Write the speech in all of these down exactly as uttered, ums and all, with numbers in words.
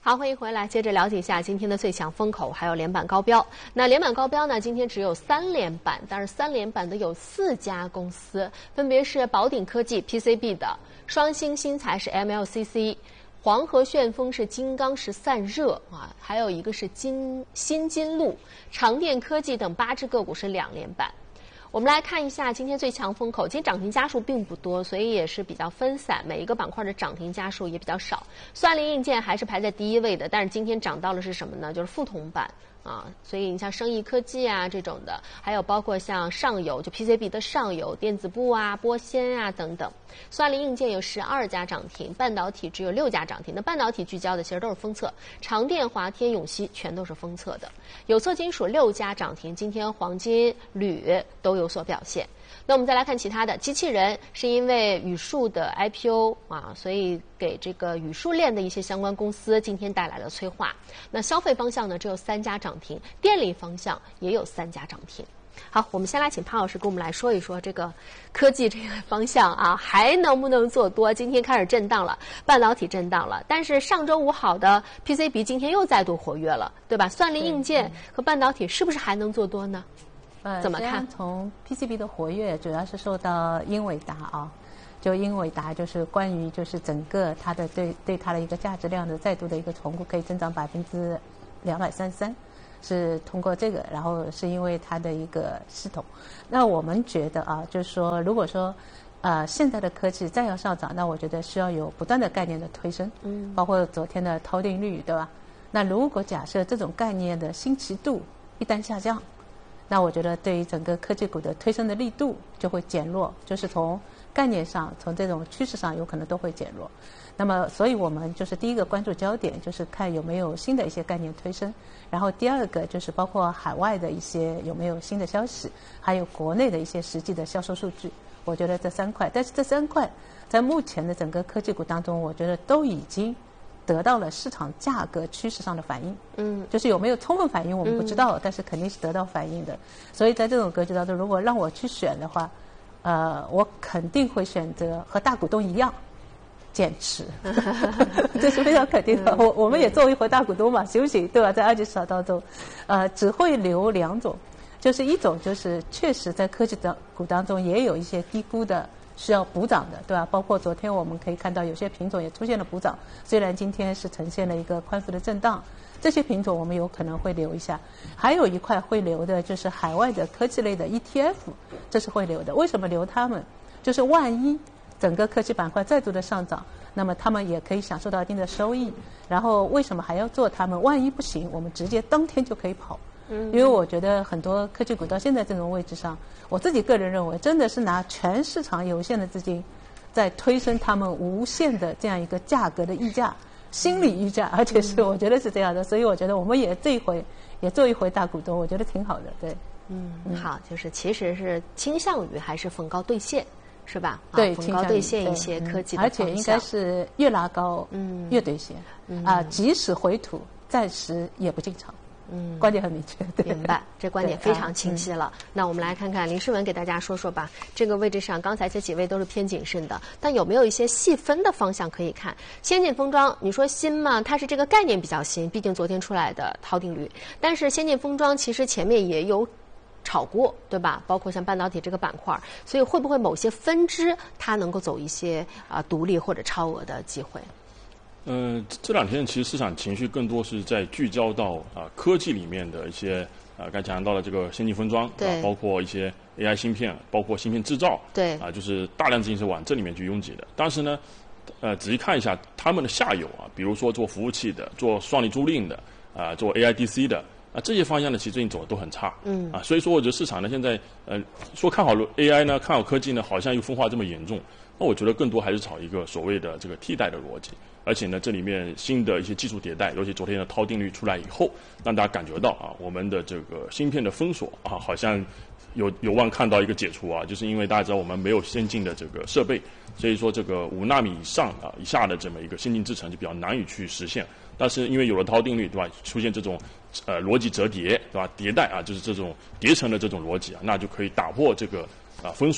好，欢迎回来，接着了解一下今天的最强风口，还有连板高标。那连板高标呢，今天只有三连板，但是三连板的有四家公司，分别是宝鼎科技 P C B 的，双星新材是 M L C C， 黄河旋风是金刚石散热啊，还有一个是金新金路、长电科技等八只个股是两连板。我们来看一下今天最强风口，今天涨停家数并不多，所以也是比较分散，每一个板块的涨停家数也比较少。算力硬件还是排在第一位的，但是今天涨到了是什么呢？就是富铜板啊，所以你像生意科技啊这种的，还有包括像上游就 P C B 的上游电子部啊、玻纤啊等等。算力硬件有十二家涨停，半导体只有六家涨停。那半导体聚焦的其实都是封测，长电、华天、永熙全都是封测的。有色金属六家涨停，今天黄金、铝都有所表现。那我们再来看其他的，机器人是因为宇树的 I P O 啊，所以给这个宇树链的一些相关公司今天带来了催化。那消费方向呢，只有三家涨停，电力方向也有三家涨停。好，我们先来请潘老师跟我们来说一说这个科技这个方向啊，还能不能做多？今天开始震荡了，半导体震荡了，但是上周五好的 P C B 今天又再度活跃了，对吧？算力硬件和半导体是不是还能做多呢？ 呃， 怎么看？ 从 P C B 的活跃，主要是受到英伟达啊，就英伟达就是关于就是整个它的对对它的一个价值量的再度的一个重估，可以增长百分之两百三十三。是通过这个，然后是因为它的一个系统。那我们觉得啊，就是说，如果说，呃，现在的科技再要上涨，那我觉得需要有不断的概念的推升，嗯，包括昨天的涛定律，对吧？那如果假设这种概念的新奇度一旦下降，那我觉得对于整个科技股的推升的力度就会减弱，就是从概念上，从这种趋势上，有可能都会减弱。那么，所以我们就是第一个关注焦点，就是看有没有新的一些概念推升。然后第二个就是包括海外的一些有没有新的消息，还有国内的一些实际的销售数据。我觉得这三块，但是这三块在目前的整个科技股当中，我觉得都已经得到了市场价格趋势上的反应。嗯，就是有没有充分反应我们不知道，嗯、但是肯定是得到反应的。所以在这种格局当中，如果让我去选的话，呃，我肯定会选择和大股东一样。减持，这是非常肯定的。我我们也作为一回大股东嘛，行不行？对吧？在二级市场当中，呃，只会留两种，就是一种就是确实在科技股当中也有一些低估的需要补涨的，对吧？包括昨天我们可以看到有些品种也出现了补涨，虽然今天是呈现了一个宽幅的震荡，这些品种我们有可能会留一下。还有一块会留的就是海外的科技类的 E T F， 这是会留的。为什么留它们？就是万一整个科技板块再度的上涨，那么他们也可以享受到一定的收益。然后为什么还要做他们？万一不行，我们直接当天就可以跑。嗯，因为我觉得很多科技股到现在这种位置上，我自己个人认为，真的是拿全市场有限的资金，在推升他们无限的这样一个价格的溢价，心理溢价，而且是我觉得是这样的。所以我觉得我们也这一回也做一回大股东，我觉得挺好的。对， 嗯，好，就是其实是倾向于还是逢高兑现。是吧？ 对， 逢高兑现一些科技的而且应该是越拉高，嗯，越兑现。嗯啊，即使回吐，暂时也不进场。嗯，观点很明确。对， 明白，这观点非常清晰了。嗯、那我们来看看林诗文给大家说说吧。这个位置上，刚才这几位都是偏谨慎的，但有没有一些细分的方向可以看？先进封装，你说新嘛？它是这个概念比较新，毕竟昨天出来的涛定律。但是先进封装其实前面也有炒过，对吧？包括像半导体这个板块，所以会不会某些分支它能够走一些啊、呃、独立或者超额的机会？ 嗯、呃，这两天其实市场情绪更多是在聚焦到啊、呃、科技里面的一些啊，刚才讲到了这个先进封装， 对、 啊，包括一些 A I 芯片，包括芯片制造， 对， 啊，就是大量资金是往这里面去拥挤的。但是呢，呃，仔细看一下他们的下游啊，比如说做服务器的，做双离租赁的，啊，做 A I D C 的。啊，这些方向呢，其实最近走的都很差。嗯。啊，所以说我觉得市场呢，现在呃说看好 A I 呢，看好科技呢，好像又分化这么严重。那我觉得更多还是炒一个所谓的这个替代的逻辑。而且呢，这里面新的一些技术迭代，尤其昨天的涛定律出来以后，让大家感觉到啊，我们的这个芯片的封锁啊，好像有有望看到一个解除啊，就是因为大家知道我们没有先进的这个设备，所以说这个五纳米以上啊以下的这么一个先进制程就比较难以去实现。但是因为有了涛定律，对吧？出现这种呃逻辑折叠，对吧？迭代啊，就是这种叠层的这种逻辑啊，那就可以打破这个啊封锁。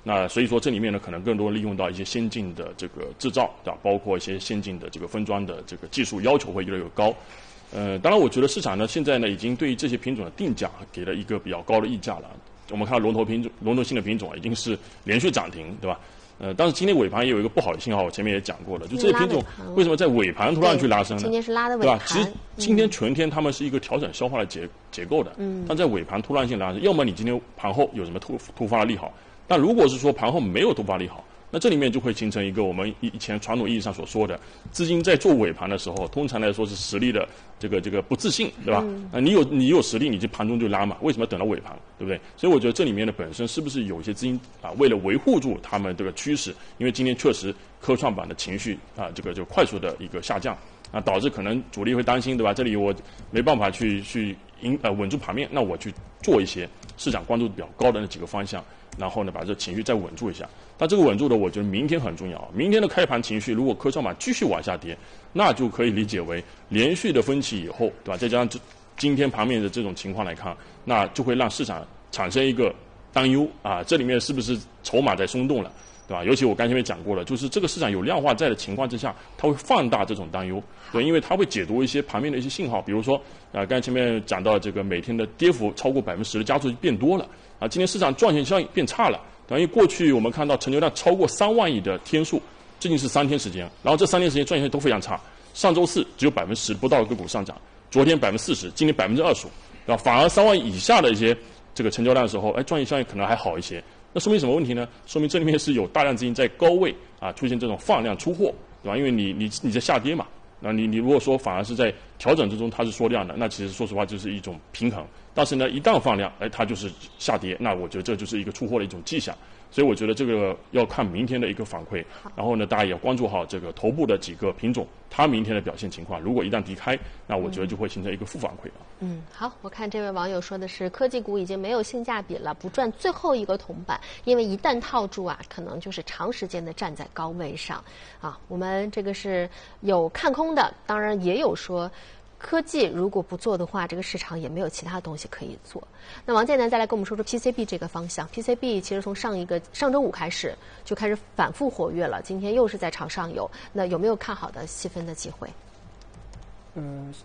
那所以说这里面呢，可能更多利用到一些先进的这个制造，对吧？包括一些先进的这个分装的这个技术要求会越来越高。呃，当然，我觉得市场呢现在呢已经对于这些品种的定价给了一个比较高的溢价了。我们看到龙头品种、龙头性的品种已经是连续涨停，对吧？呃，但是今天尾盘也有一个不好的信号，我前面也讲过了，就这些品种为什么在尾盘突然去拉升呢？ 今天是拉的尾盘， 对吧？其实今天全天他们是一个调整消化的结结构的，嗯，但在尾盘突然性拉升，要么你今天盘后有什么突突发的利好，但如果是说盘后没有突发利好，那这里面就会形成一个我们以前传统意义上所说的，资金在做尾盘的时候，通常来说是实力的这个这个不自信，对吧？嗯、那你有你有实力，你就盘中就拉嘛，为什么等到尾盘，对不对？所以我觉得这里面的本身是不是有一些资金啊，为了维护住他们这个趋势，因为今天确实科创板的情绪啊，这个就快速的一个下降啊，导致可能主力会担心，对吧？这里我没办法去去赢呃稳住盘面，那我去做一些市场关注度比较高的那几个方向。然后呢，把这情绪再稳住一下。但这个稳住的，我觉得明天很重要。明天的开盘情绪，如果科创板继续往下跌，那就可以理解为连续的分歧以后，对吧？再加上这今天盘面的这种情况来看，那就会让市场产生一个担忧啊，这里面是不是筹码在松动了，对吧？尤其我刚才也讲过了，就是这个市场有量化在的情况之下，它会放大这种担忧，对，因为它会解读一些盘面的一些信号，比如说啊，刚才前面讲到这个每天的跌幅超过百分之十的加速就变多了。啊，今天市场赚钱效应变差了，等于过去我们看到成交量超过三万亿的天数，最近是三天时间，然后这三天时间赚钱都非常差。上周四只有百分之十不到的个股上涨，昨天百分之四十，今天百分之二十五，然后反而三万亿以下的一些这个成交量的时候，哎，赚钱效应可能还好一些。那说明什么问题呢？说明这里面是有大量资金在高位啊出现这种放量出货，对吧？因为你你你在下跌嘛。那你你如果说反而是在调整之中它是缩量的，那其实说实话就是一种平衡。但是呢，一旦放量，哎，它就是下跌，那我觉得这就是一个出货的一种迹象。所以我觉得这个要看明天的一个反馈，然后呢，大家也要关注好这个头部的几个品种，它明天的表现情况。如果一旦低开，那我觉得就会形成一个负反馈啊。 嗯，好，我看这位网友说的是科技股已经没有性价比了，不赚最后一个铜板，因为一旦套住啊，可能就是长时间的站在高位上啊。我们这个是有看空的，当然也有说。科技如果不做的话，这个市场也没有其他东西可以做。那王建南再来跟我们说说 P C B 这个方向。P C B 其实从上一个上周五开始就开始反复活跃了，今天又是在朝上游，那有没有看好的细分的机会？ 嗯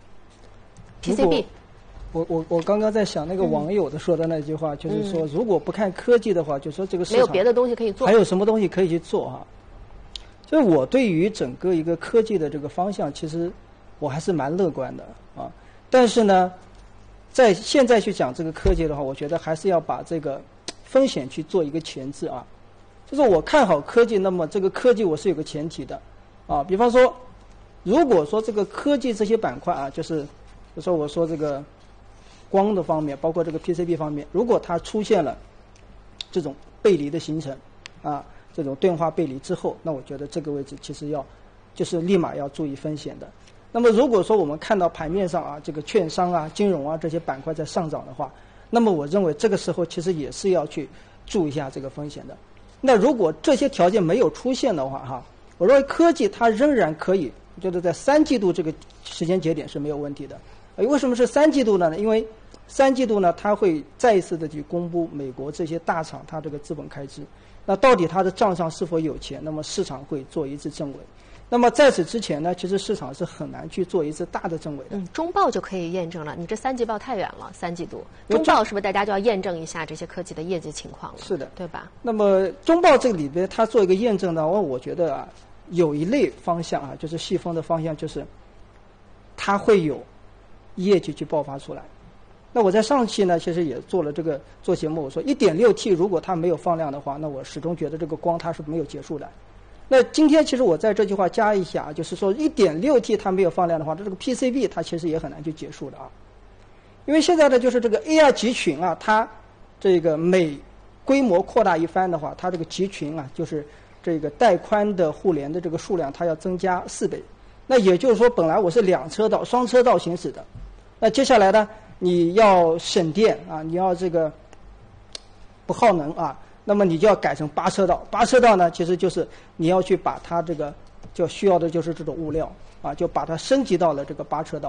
，P C B， 我我我刚刚在想那个网友的说的那句话，嗯、就是说如果不看科技的话，就说这个市场没有别的东西可以做， 还有什么东西可以去做哈？所以我对于整个一个科技的这个方向，其实。我还是蛮乐观的啊，但是呢，在现在去讲这个科技的话，我觉得还是要把这个风险去做一个前置啊。就是我看好科技，那么这个科技我是有个前提的啊。比方说，如果说这个科技这些板块啊，就是比如说我说这个光的方面，包括这个 P C B 方面，如果它出现了这种背离的形成啊，这种钝化背离之后，那我觉得这个位置其实要就是立马要注意风险的。那么如果说我们看到盘面上啊，这个券商啊、金融啊这些板块在上涨的话，那么我认为这个时候其实也是要去注意一下这个风险的。那如果这些条件没有出现的话，哈，我认为科技它仍然可以，我觉得在三季度这个时间节点是没有问题的。呃，为什么是三季度呢？因为三季度呢，它会再一次的去公布美国这些大厂它这个资本开支，那到底它的账上是否有钱？那么市场会做一次正伪。那么在此之前呢，其实市场是很难去做一次大的正伪的。 嗯，中报就可以验证了。你这三季报太远了，三季度中报是不是大家就要验证一下这些科技的业绩情况了？ 是的， 对吧？ 那么中报这个里边，它做一个验证呢，我我觉得啊，有一类方向啊，就是细分的方向，就是它会有业绩去爆发出来。那我在上期呢，其实也做了这个做节目，我说 一点六 T 如果它没有放量的话，那我始终觉得这个光它是没有结束的。那今天其实我在这句话加一下，就是说 一点六 T 它没有放量的话，这个 P C B 它其实也很难去结束的啊。因为现在呢，就是这个 A I 集群啊，它这个每规模扩大一番的话，它这个集群啊，就是这个带宽的互联的这个数量，它要增加四倍。那也就是说，本来我是两车道、双车道行驶的，那接下来呢，你要省电啊，你要这个不耗能啊。那么你就要改成八车道，八车道呢，其实就是你要去把它这个就需要的就是这种物料啊，就把它升级到了这个八车道。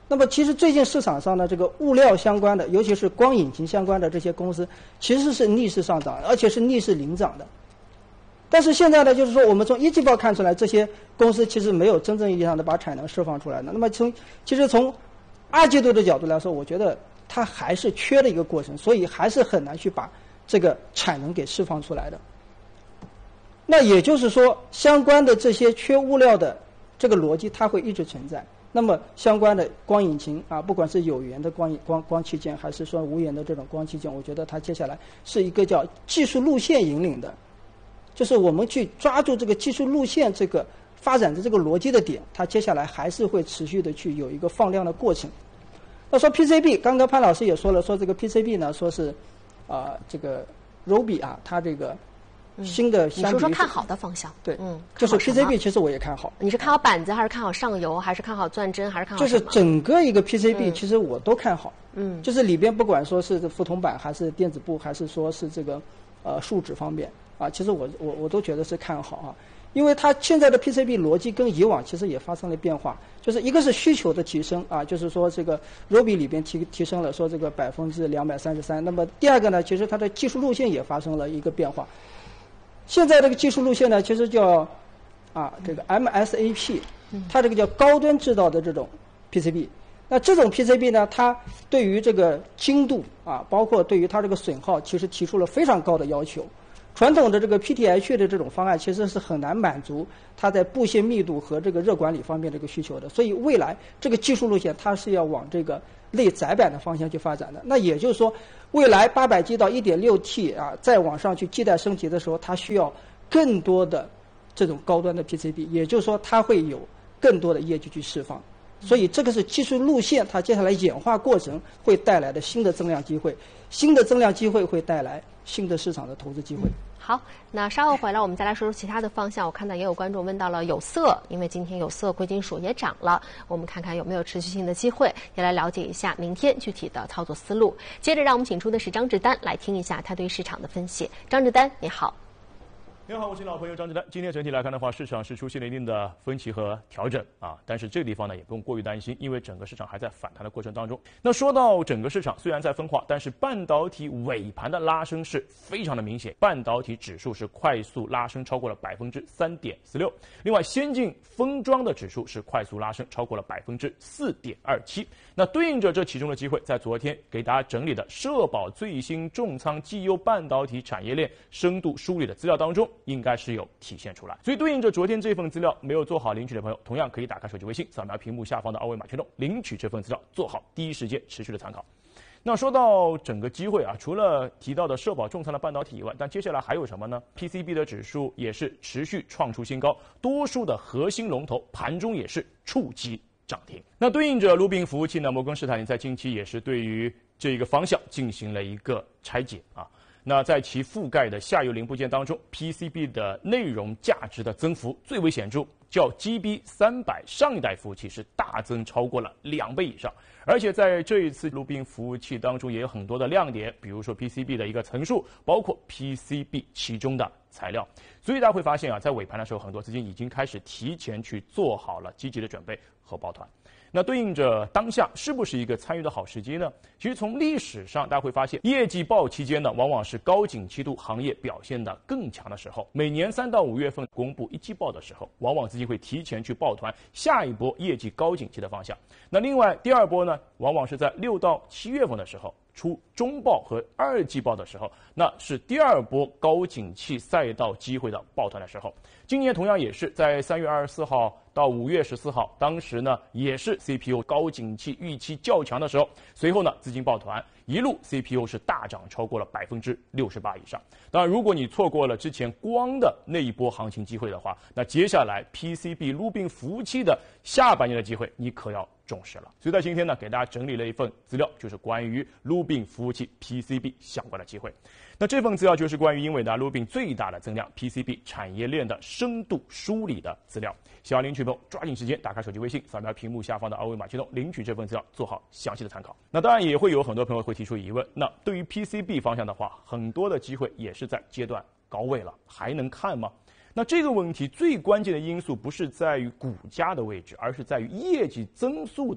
那么其实最近市场上的这个物料相关的，尤其是光引擎相关的这些公司，其实是逆势上涨，而且是逆势领涨的。但是现在呢，就是说我们从一季报看出来，这些公司其实没有真正意义上的把产能释放出来的。那么从其实从二季度的角度来说，我觉得它还是缺的一个过程，所以还是很难去把这个产能给释放出来的。那也就是说，相关的这些缺物料的这个逻辑，它会一直存在。那么相关的光引擎啊，不管是有源的光光光器件，还是说无源的这种光器件，我觉得它接下来是一个叫技术路线引领的，就是我们去抓住这个技术路线这个发展的这个逻辑的点，它接下来还是会持续的去有一个放量的过程。那说 P C B， 刚刚潘老师也说了，说这个 P C B 呢，说是啊、呃、这个 Robi 啊，它这个新的相比、嗯、 你说说看好的方向。 对， 嗯， 就是 P C B 其实我也看好。 你是看好板子，还是看好上游，还是看好钻针，还是看好就是整个一个 P C B，、 嗯、 其实我都看好。 嗯， 就是里边不管说是覆铜板，还是电子布，还是说是这个呃树脂方面啊，其实我我我都觉得是看好啊。因为它现在的 P C B 逻辑跟以往其实也发生了变化，就是一个是需求的提升啊，就是说这个 Robi 里边提提升了说这个百分之两百三十三。那么第二个呢，其实它的技术路线也发生了一个变化。现在这个技术路线呢，其实叫啊这个 M S A P， 它这个叫高端制造的这种 P C B。那这种 P C B 呢，它对于这个精度啊，包括对于它这个损耗，其实提出了非常高的要求。传统的这个 P T H 的这种方案其实是很难满足它在布线密度和这个热管理方面的一个需求的，所以未来这个技术路线它是要往这个类载板的方向去发展的。那也就是说，未来八百 G 到 一点六 T 啊，再往上去基带升级的时候，它需要更多的这种高端的 P C B， 也就是说它会有更多的业绩去释放。所以这个是技术路线，它接下来演化过程会带来的新的增量机会，新的增量机会会带来新的市场的投资机会。 好，那稍后回来我们再来说说其他的方向。我看到也有观众问到了有色，因为今天有色贵金属也涨了，我们看看有没有持续性的机会，也来了解一下明天具体的操作思路。接着让我们请出的是张志丹来听一下他对市场的分析。张志丹，你好。 你好，我是老朋友张志丹。今天整体来看的话，市场是出现了一定的分歧和调整啊，但是这个地方呢也不用过于担心，因为整个市场还在反弹的过程当中。那说到整个市场虽然在分化，但是半导体尾盘的拉升是非常的明显，半导体指数是快速拉升超过了百分之三点四六，另外先进封装的指数是快速拉升超过了百分之四点二七。那对应着这其中的机会，在昨天给大家整理的社保最新重仓绩优半导体产业链深度梳理的资料当中，应该是有体现出来。所以对应着昨天这份资料没有做好领取的朋友，同样可以打开手机微信，扫描屏幕下方的二维码驱动领取这份资料，做好第一时间持续的参考。那说到整个机会啊，除了提到的社保重仓的半导体以外，但接下来还有什么呢？ P C B 的指数也是持续创出新高，多数的核心龙头盘中也是触及涨停。那对应着鲁宾服务器呢，摩根士丹利在近期也是对于这个方向进行了一个拆解啊。那在其覆盖的下游零部件当中 ，P C B 的内容价值的增幅最为显著，较 G B 三百上一代服务器是大增超过了两倍以上。而且在这一次鲁宾服务器当中也有很多的亮点，比如说 P C B 的一个层数，包括 P C B 其中的材料。所以大家会发现啊，在尾盘的时候，很多资金已经开始提前去做好了积极的准备和抱团。那对应着当下是不是一个参与的好时机呢？其实从历史上大家会发现，业绩报期间呢，往往是高景气度行业表现的更强的时候。每年三到五月份公布一季报的时候，往往资金会提前去抱团下一波业绩高景气的方向。那另外第二波呢，往往是在六到七月份的时候出中报和二季报的时候，那是第二波高景气赛道机会的抱团的时候。今年同样也是在三月二十四号到五月十四号，当时呢也是 C P U 高景气预期较强的时候，随后呢资金抱团，一路 C P U 是大涨超过了百分之六十八以上。当然，如果你错过了之前光的那一波行情机会的话，那接下来 P C B 鲁宾服务器的下半年的机会，你可要重视了。所以在今天呢，给大家整理了一份资料，就是关于鲁宾服务器 P C B 相关的机会。那这份资料就是关于英伟达鲁宾最大的增量 P C B 产业链的深度梳理的资料。想要领取朋友抓紧时间打开手机微信，扫描屏幕下方的二维码驱动领取这份资料，做好详细的参考。那当然也会有很多朋友会提出疑问，那对于 P C B 方向的话，很多的机会也是在阶段高位了，还能看吗？那这个问题最关键的因素不是在于股价的位置，而是在于业绩增速的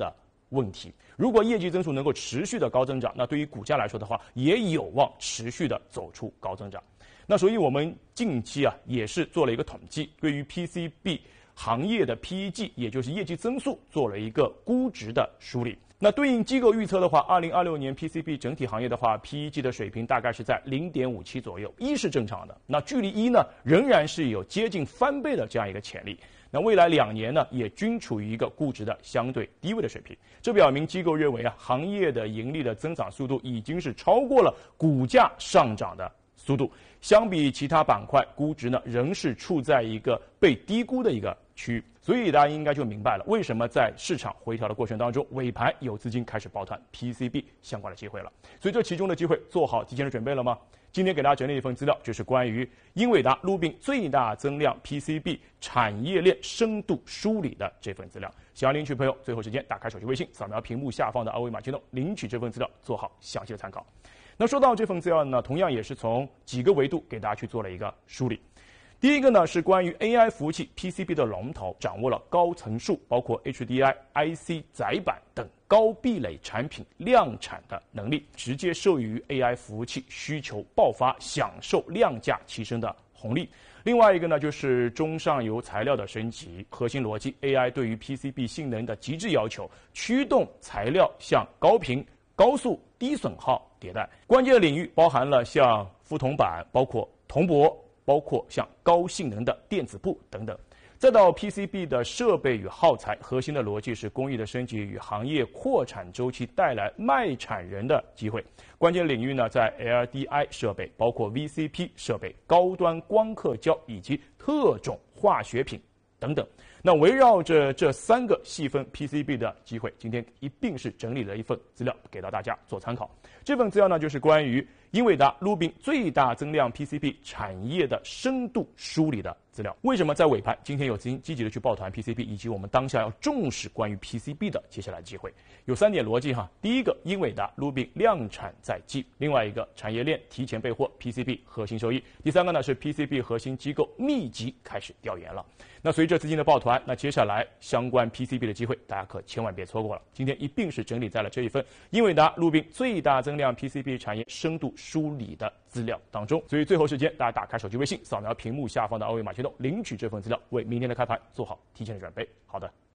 问题。如果业绩增速能够持续的高增长，那对于股价来说的话，也有望持续的走出高增长。那所以我们近期啊也是做了一个统计，对于 P C B 行业的 P E G， 也就是业绩增速做了一个估值的梳理。那对应机构预测的话，二零二六年 P C B 整体行业的话 ，P E G 的水平大概是在 零点五七 左右，一是正常的，那距离一呢仍然是有接近翻倍的这样一个潜力。那未来两年呢，也均处于一个估值的相对低位的水平，这表明机构认为啊，行业的盈利的增长速度已经是超过了股价上涨的速度。相比其他板块，估值呢仍是处在一个被低估的一个区域。所以大家应该就明白了，为什么在市场回调的过程当中，尾盘有资金开始抱团 P C B 相关的机会了。所以这其中的机会做好提前的准备了吗？今天给大家整理一份资料，就是关于英伟达路并最大增量 P C B 产业链深度梳理的这份资料。想要领取朋友，最后时间打开手机微信，扫描屏幕下方的二维码，启动领取这份资料，做好详细的参考。那说到这份资料呢，同样也是从几个维度给大家去做了一个梳理。第一个呢是关于 A I 服务器 P C B 的龙头掌握了高层数，包括 H D I、I C 载板等高壁垒产品量产的能力，直接受益于 A I 服务器需求爆发，享受量价齐升的红利。另外一个呢就是中上游材料的升级，核心逻辑 A I 对于 P C B 性能的极致要求，驱动材料向高频、高速、低损耗迭代。关键的领域包含了像覆铜板，包括铜箔，包括像高性能的电子布等等。再到 P C B 的设备与耗材，核心的逻辑是工艺的升级与行业扩产周期带来卖产人的机会。关键领域呢，在 L D I 设备，包括 V C P 设备、高端光刻胶以及特种化学品等等。那围绕着这三个细分 P C B 的机会，今天一并是整理了一份资料给到大家做参考。这份资料呢，就是关于英伟达路并最大增量 P C B 产业的深度梳理的资料。为什么在尾盘今天有资金积极的去抱团 P C B， 以及我们当下要重视关于 P C B 的接下来机会？有三点逻辑哈。第一个，英伟达路并量产在即；另外一个，产业链提前备货 P C B 核心收益；第三个呢是 P C B 核心机构密集开始调研了。那随着资金的抱团，那接下来相关 P C B 的机会，大家可千万别错过了。今天一并是整理在了这一份英伟达路并最大增量 P C B 产业深度梳理的资料当中。所以最后时间，大家打开手机微信，扫描屏幕下方的二维码，启动领取这份资料，为明天的开盘做好提前的准备。好的。